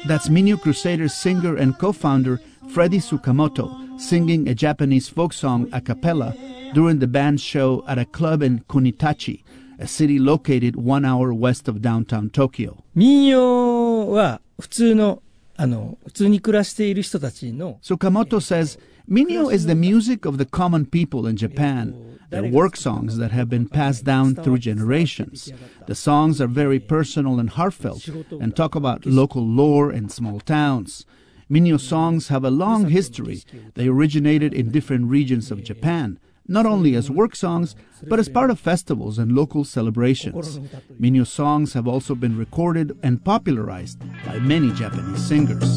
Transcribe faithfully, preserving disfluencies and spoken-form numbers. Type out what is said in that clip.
That's Minyo Crusaders singer and co-founder Freddy Tsukamoto singing a Japanese folk song a cappella during the band's show at a club in Kunitachi, a city located one hour west of downtown Tokyo. 民謡は普通のあの普通に暮らしている人たちの Tsukamoto says, Minyo is the music of the common people in Japan. They're work songs that have been passed down through generations. The songs are very personal and heartfelt and talk about local lore and small towns. Minyo songs have a long history. They originated in different regions of Japan, not only as work songs, but as part of festivals and local celebrations. Minyo songs have also been recorded and popularized by many Japanese singers.